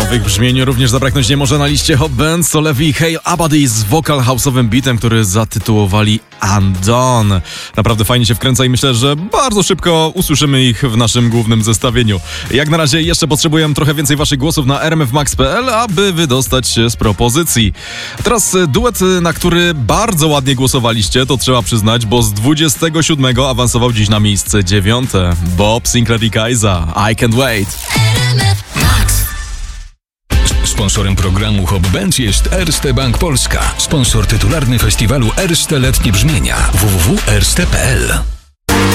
Nowych brzmień również zabraknąć nie może na liście Hot Band, Solevi, Hey Abadi z vocal house'owym beatem, który zatytułowali Undone. Naprawdę fajnie się wkręca i myślę, że bardzo szybko usłyszymy ich w naszym głównym zestawieniu. Jak na razie jeszcze potrzebuję trochę więcej waszych głosów na rmfmax.pl, aby wydostać się z propozycji. Teraz duet, na który bardzo ładnie głosowaliście, to trzeba przyznać, bo z 27 awansował dziś na miejsce 9. Bob Sinclair i Kaiza, I Can't Wait. Sponsorem programu Hot Band jest Erste Bank Polska, sponsor tytularny festiwalu Erste Letnie Brzmienia www.erste.pl.